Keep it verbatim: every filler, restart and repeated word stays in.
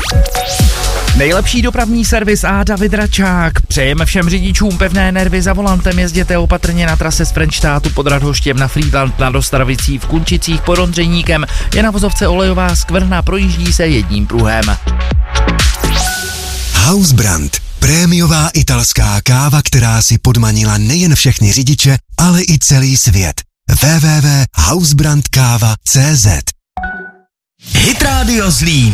Nejlepší dopravní servis a David Račák. Přejeme všem řidičům pevné nervy za volantem, jezděte opatrně na trase z Frenštátu pod Radhoštěm na Frýdlant nad Ostravicí, v Kunčicích pod Ondřejníkem. Je na vozovce olejová skvrna, projíždí se jedním pruhem. Hausbrand. Prémiová italská káva, která si podmanila nejen všechny řidiče, ale i celý svět. w w w tečka hausbrand káva tečka cé zet. Hit Radio Zlín.